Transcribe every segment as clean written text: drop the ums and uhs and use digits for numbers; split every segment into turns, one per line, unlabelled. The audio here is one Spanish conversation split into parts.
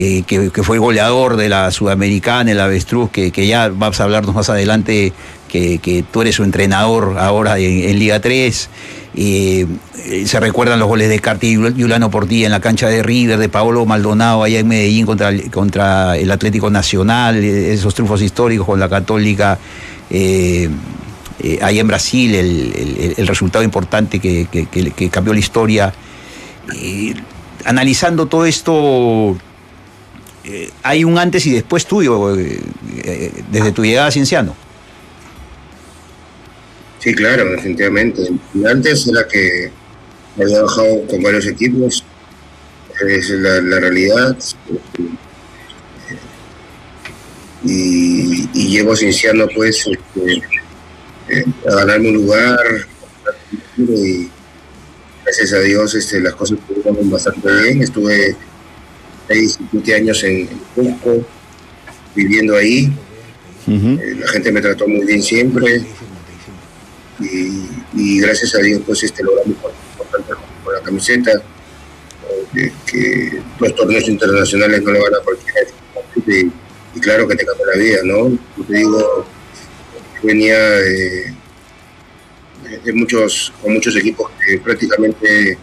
que fue goleador de la Sudamericana, el Avestruz, que ya vas a hablarnos más adelante, que tú eres su entrenador ahora en Liga 3. Se recuerdan los goles de Carti y Yulano Portilla en la cancha de River, de Paolo Maldonado allá en Medellín contra el Atlético Nacional, esos triunfos históricos con la Católica. Ahí en Brasil, el resultado importante que cambió la historia. Analizando todo esto, hay un antes y después tuyo, desde tu llegada a Cienciano.
Sí, claro, definitivamente. Antes era que había bajado con varios equipos, es la realidad. Y llevo Cienciano, pues, a ganarme un lugar, y gracias a Dios las cosas estuvieron bastante bien. Estuve 6-7 años en Cusco, viviendo ahí. La gente me trató muy bien siempre, y gracias a Dios pues logramos importante con la camiseta, que los torneos internacionales no le van a cualquiera, y claro que te cambia la vida, ¿no? Yo te digo, venía con muchos equipos que prácticamente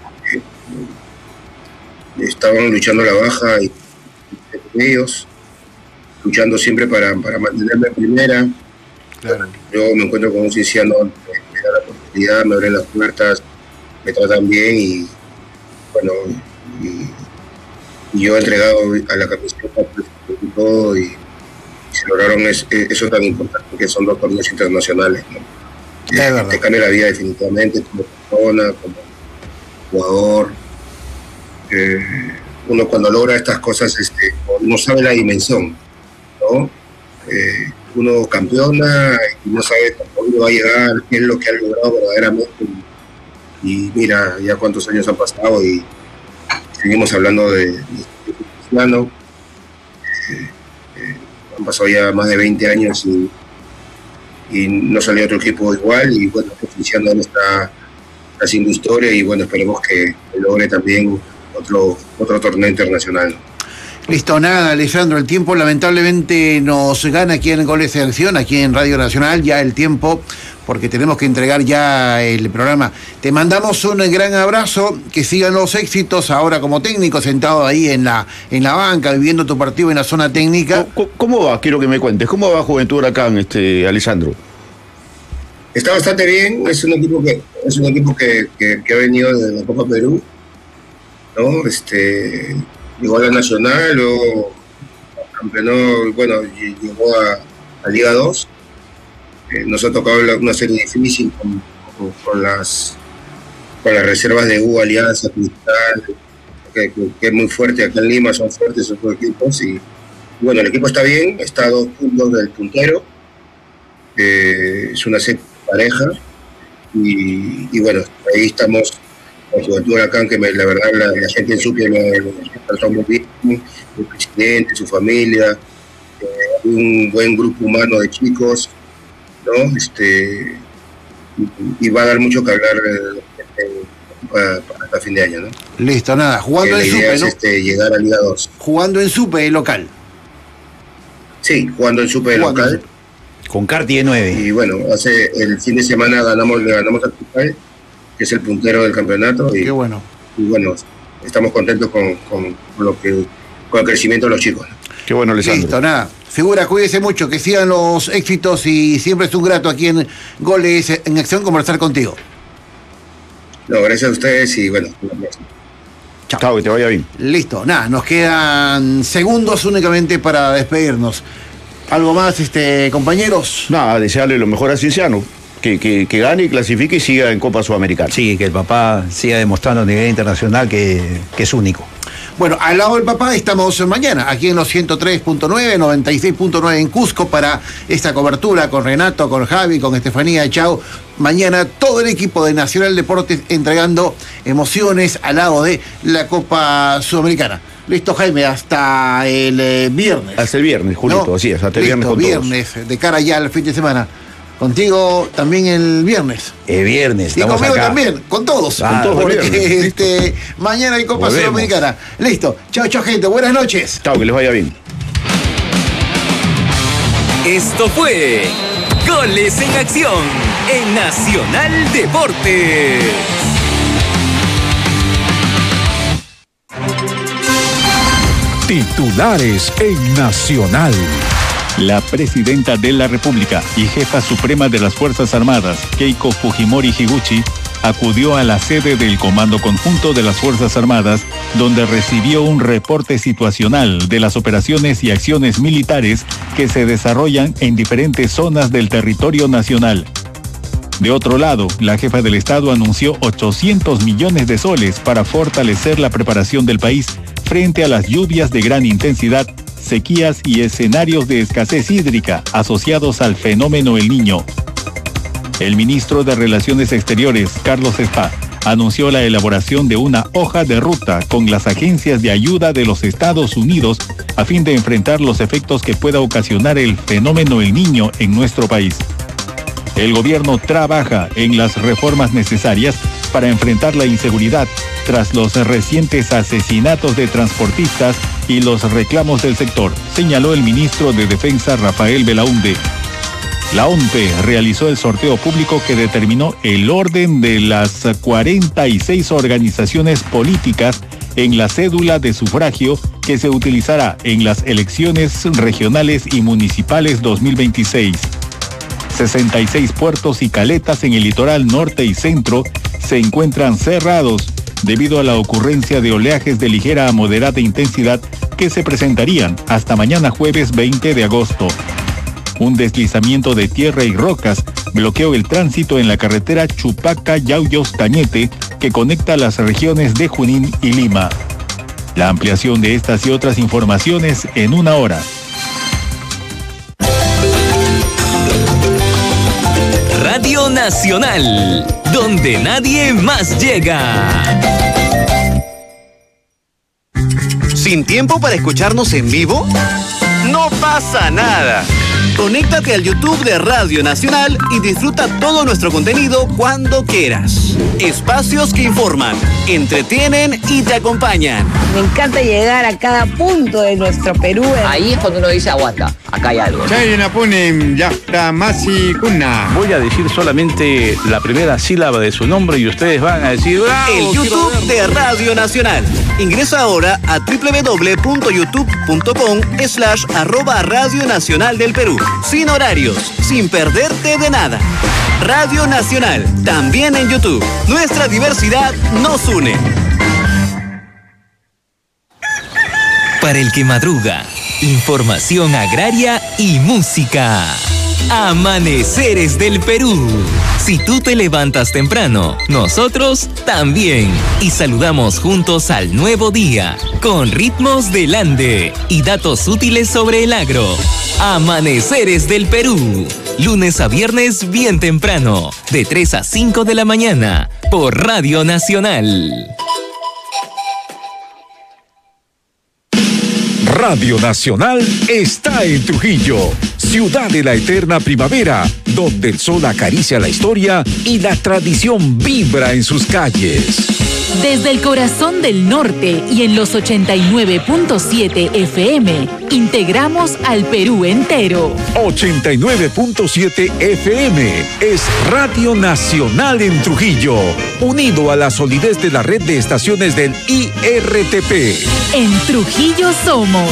estaban luchando a la baja, y ellos luchando siempre para mantenerme en primera. Claro. Yo me encuentro con un Cienciano que me da la oportunidad, me abren las puertas, me tratan bien, y bueno, y yo he entregado a la camiseta y todo, y se lograron eso tan importante que son 2 torneos internacionales, ¿no? Te cambia la vida definitivamente, como persona, como jugador. Uno cuando logra estas cosas no sabe la dimensión, ¿no? Uno campeona y no sabe cuándo va a llegar, qué es lo que ha logrado verdaderamente, y mira ya cuántos años han pasado y seguimos hablando de Cienciano. Han pasado ya más de 20 años y no salió otro equipo igual, y bueno, Cienciano está haciendo historia, y bueno, esperemos que logre también otro torneo internacional.
Listo, nada, Alessandro, el tiempo lamentablemente nos gana aquí en Goles de Acción, aquí en Radio Nacional, ya el tiempo, porque tenemos que entregar ya el programa. Te mandamos un gran abrazo, que sigan los éxitos ahora como técnico, sentado ahí en la banca, viviendo tu partido en la zona técnica.
¿Cómo va? Quiero que me cuentes, ¿cómo va Juventud Huracán, Alessandro?
Está bastante bien, es un equipo que ha venido de la Copa Perú, ¿no? Llegó a la Nacional, luego campeonó, bueno, llegó a Liga 2. Nos ha tocado una serie difícil con las reservas de U, Alianza, Cristal, que es muy fuerte acá en Lima, son fuertes esos 2 equipos, y bueno, el equipo está bien, está a 2 puntos del puntero, es una serie pareja, y bueno, ahí estamos con Juventud Huracán, que la verdad la gente en Sucre me trató muy bien, el presidente, su familia, un buen grupo humano de chicos, ¿no? Y va a dar mucho que hablar para hasta fin de año, ¿no?
Listo, nada, jugando en Supe,
¿no? Llegar a Liga 2.
Jugando en Supe, local.
Sí, jugando en Supe, local.
Con Carti de 9.
Y bueno, el fin de semana le ganamos a Cristal, que es el puntero del campeonato.
Qué bueno.
Y bueno, estamos contentos con el crecimiento de los chicos, ¿no?
Qué bueno, Alessandro.
Listo, nada. Figura, cuídese mucho, que sigan los éxitos, y siempre es un grato aquí en Goles en Acción conversar contigo.
No, gracias a ustedes, y bueno,
chao, que te vaya bien.
Listo, nada, nos quedan segundos únicamente para despedirnos. ¿Algo más, compañeros?
Nada, desearle lo mejor a Cienciano. Que gane y clasifique y siga en Copa Sudamericana.
Sí, que el papá siga demostrando a nivel internacional que es único.
Bueno, al lado del papá estamos mañana, aquí en los 103.9, 96.9 en Cusco, para esta cobertura con Renato, con Javi, con Estefanía. Chao. Mañana todo el equipo de Nacional Deportes entregando emociones al lado de la Copa Sudamericana. Listo, Jaime, hasta el viernes.
Hasta el viernes, Julito, ¿no? Así es, hasta el viernes con todos.
Viernes, de cara ya al fin de semana. Contigo también el viernes.
El viernes.
Y conmigo
acá.
también, con todos.
Ah,
con todos,
el
porque mañana hay Copa
Volvemos.
Sudamericana. Listo. Chao, gente. Buenas noches.
Chao, que les vaya bien.
Esto fue Goles en Acción en Nacional Deportes.
Titulares en Nacional.
La presidenta de la República y jefa suprema de las Fuerzas Armadas, Keiko Fujimori Higuchi, acudió a la sede del Comando Conjunto de las Fuerzas Armadas, donde recibió un reporte situacional de las operaciones y acciones militares que se desarrollan en diferentes zonas del territorio nacional. De otro lado, la jefa del Estado anunció 800 millones de soles para fortalecer la preparación del país frente a las lluvias de gran intensidad, sequías y escenarios de escasez hídrica asociados al fenómeno El Niño. El ministro de Relaciones Exteriores, Carlos Spa, anunció la elaboración de una hoja de ruta con las agencias de ayuda de los Estados Unidos a fin de enfrentar los efectos que pueda ocasionar el fenómeno El Niño en nuestro país. El gobierno trabaja en las reformas necesarias para enfrentar la inseguridad tras los recientes asesinatos de transportistas y los reclamos del sector, señaló el ministro de Defensa Rafael Belaúnde. La ONPE realizó el sorteo público que determinó el orden de las 46 organizaciones políticas en la cédula de sufragio que se utilizará en las elecciones regionales y municipales 2026. 66 puertos y caletas en el litoral norte y centro se encuentran cerrados debido a la ocurrencia de oleajes de ligera a moderada intensidad que se presentarían hasta mañana jueves 20 de agosto. Un deslizamiento de tierra y rocas bloqueó el tránsito en la carretera Chupaca-Yauyos-Cañete que conecta las regiones de Junín y Lima. La ampliación de estas y otras informaciones en una hora.
Radio Nacional, donde nadie más llega.
¿Sin tiempo para escucharnos en vivo? No pasa nada. Conéctate al YouTube de Radio Nacional y disfruta todo nuestro contenido cuando quieras. Espacios que informan, entretienen y te acompañan.
Me encanta llegar a cada punto de nuestro Perú.
Ahí es cuando uno dice aguanta, acá hay algo.
Voy a decir solamente la primera sílaba de su nombre y ustedes van a decir ¡bravo!
El YouTube de Radio Nacional. Ingresa ahora a www.youtube.com/@Radio Nacional del Perú. Sin horarios, sin perderte de nada. Radio Nacional, también en YouTube. Nuestra diversidad nos une.
Para el que madruga, información agraria y música. Amaneceres del Perú. Si tú te levantas temprano, nosotros también. Y saludamos juntos al nuevo día, con ritmos del Ande y datos útiles sobre el agro. Amaneceres del Perú. Lunes a viernes bien temprano, de 3 a 5 de la mañana, por Radio Nacional.
Radio Nacional está en Trujillo, ciudad de la eterna primavera, donde el sol acaricia la historia y la tradición vibra en sus calles.
Desde el corazón del norte y en los 89.7 FM, integramos al Perú entero.
89.7 FM es Radio Nacional en Trujillo, unido a la solidez de la red de estaciones del IRTP.
En Trujillo somos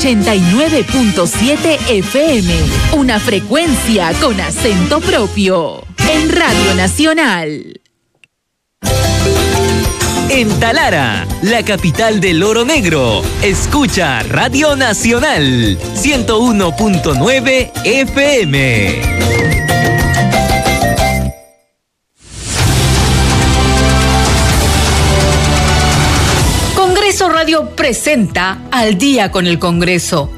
89.7 FM, una frecuencia con acento propio. En Radio Nacional.
En Talara, la capital del oro negro, escucha Radio Nacional 101.9 FM.
Congreso Radio presenta Al Día con el Congreso.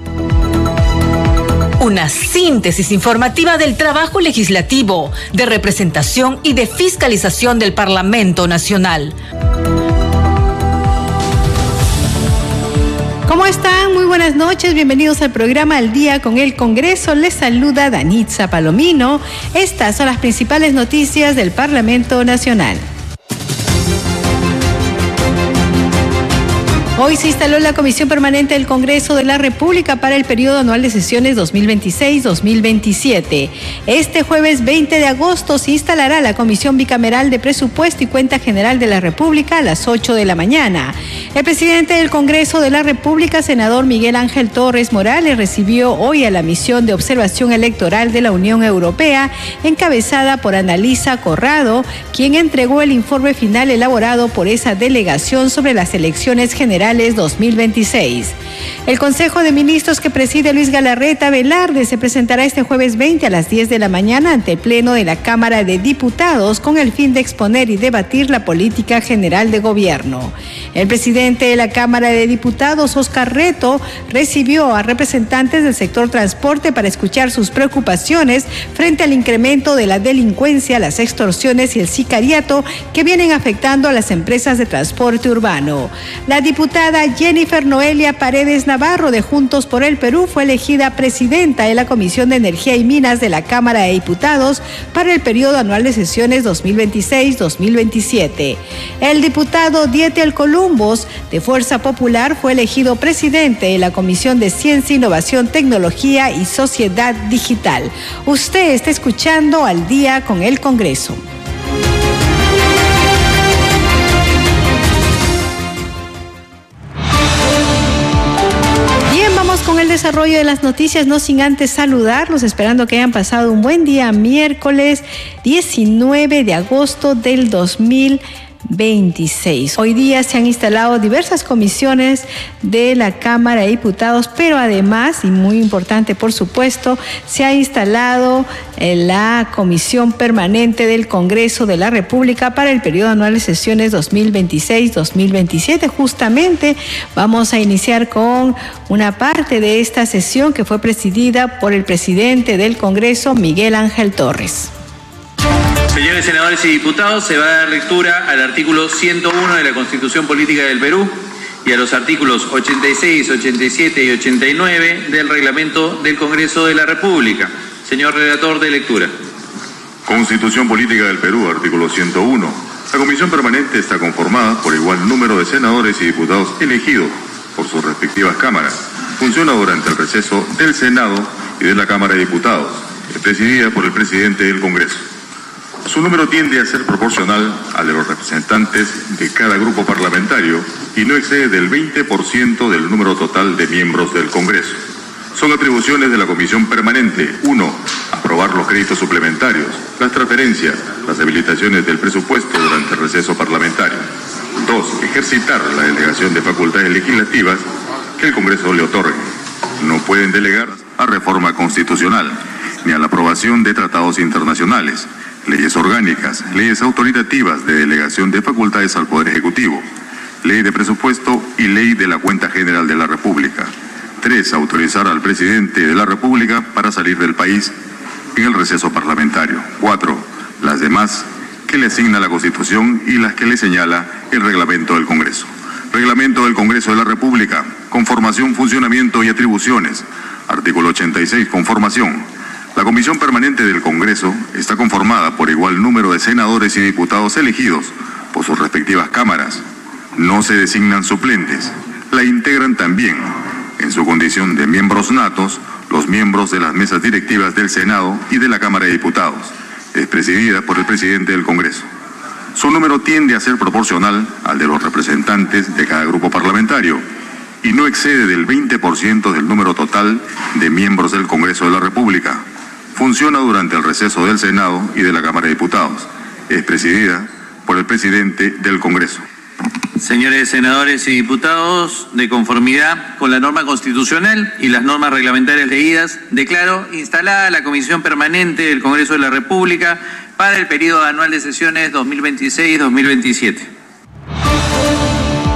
Una síntesis informativa del trabajo legislativo, de representación y de fiscalización del Parlamento Nacional.
¿Cómo están? Muy buenas noches, bienvenidos al programa Al Día con el Congreso. Les saluda Danitza Palomino. Estas son las principales noticias del Parlamento Nacional. Hoy se instaló la Comisión Permanente del Congreso de la República para el periodo anual de sesiones 2026-2027. Este jueves 20 de agosto se instalará la Comisión Bicameral de Presupuesto y Cuenta General de la República a las 8 de la mañana. El presidente del Congreso de la República, senador Miguel Ángel Torres Morales, recibió hoy a la misión de observación electoral de la Unión Europea, encabezada por Annalisa Corrado, quien entregó el informe final elaborado por esa delegación sobre las elecciones generales 2026. El Consejo de Ministros que preside Luis Galarreta Velarde se presentará este jueves 20 a las 10 de la mañana ante el Pleno de la Cámara de Diputados con el fin de exponer y debatir la política general de gobierno. El presidente de la Cámara de Diputados, Oscar Reto, recibió a representantes del sector transporte para escuchar sus preocupaciones frente al incremento de la delincuencia, las extorsiones y el sicariato que vienen afectando a las empresas de transporte urbano. La diputada Jennifer Noelia Paredes Navarro de Juntos por el Perú fue elegida presidenta de la Comisión de Energía y Minas de la Cámara de Diputados para el periodo anual de sesiones 2026-2027. El diputado Dietel Columbus de Fuerza Popular fue elegido presidente de la Comisión de Ciencia, Innovación, Tecnología y Sociedad Digital. Usted está escuchando Al Día con el Congreso. Con el desarrollo de las noticias, no sin antes saludarlos, esperando que hayan pasado un buen día, miércoles 19 de agosto del 2026. Hoy día se han instalado diversas comisiones de la Cámara de Diputados, pero además, y muy importante por supuesto, se ha instalado la Comisión Permanente del Congreso de la República para el periodo anual de sesiones 2026-2027. Justamente vamos a iniciar con una parte de esta sesión que fue presidida por el presidente del Congreso, Miguel Ángel Torres.
Señores senadores y diputados, se va a dar lectura al artículo 101 de la Constitución Política del Perú y a los artículos 86, 87 y 89 del Reglamento del Congreso de la República. Señor relator de lectura.
Constitución Política del Perú, artículo 101. La Comisión Permanente está conformada por igual número de senadores y diputados elegidos por sus respectivas cámaras. Funciona durante el receso del Senado y de la Cámara de Diputados. Es presidida por el presidente del Congreso. Su número tiende a ser proporcional al de los representantes de cada grupo parlamentario y no excede del 20% del número total de miembros del Congreso. Son atribuciones de la Comisión Permanente: 1. Aprobar los créditos suplementarios, las transferencias, las habilitaciones del presupuesto durante el receso parlamentario. 2. Ejercitar la delegación de facultades legislativas que el Congreso le otorgue. No pueden delegar a reforma constitucional ni a la aprobación de tratados internacionales, leyes orgánicas, leyes autoritativas de delegación de facultades al Poder Ejecutivo, ley de presupuesto y ley de la Cuenta General de la República. 3. Autorizar al presidente de la República para salir del país en el receso parlamentario. 4. Las demás que le asigna la Constitución y las que le señala el Reglamento del Congreso. Reglamento del Congreso de la República. Conformación, funcionamiento y atribuciones. Artículo 86. Conformación. La Comisión Permanente del Congreso está conformada por igual número de senadores y diputados elegidos por sus respectivas cámaras. No se designan suplentes. La integran también, en su condición de miembros natos, los miembros de las mesas directivas del Senado y de la Cámara de Diputados. Es presidida por el presidente del Congreso. Su número tiende a ser proporcional al de los representantes de cada grupo parlamentario y no excede del 20% del número total de miembros del Congreso de la República. Funciona durante el receso del Senado y de la Cámara de Diputados. Es presidida por el presidente del Congreso.
Señores senadores y diputados, de conformidad con la norma constitucional y las normas reglamentarias leídas, declaro instalada la Comisión Permanente del Congreso de la República para el periodo anual de sesiones 2026-2027.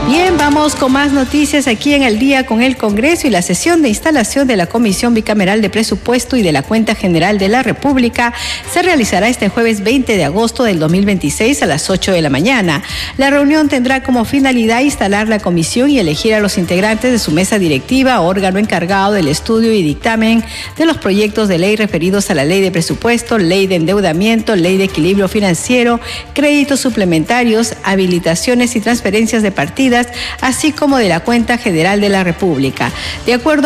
Bien, vamos con más noticias aquí en El Día con el Congreso y la sesión de instalación de la Comisión Bicameral de Presupuesto y de la Cuenta General de la República se realizará este jueves 20 de agosto del 2026 a las 8 de la mañana. La reunión tendrá como finalidad instalar la comisión y elegir a los integrantes de su mesa directiva, órgano encargado del estudio y dictamen de los proyectos de ley referidos a la Ley de Presupuesto, Ley de Endeudamiento, Ley de Equilibrio Financiero, créditos suplementarios, habilitaciones y transferencias de partidas, así como de la Cuenta General de la República. De acuerdo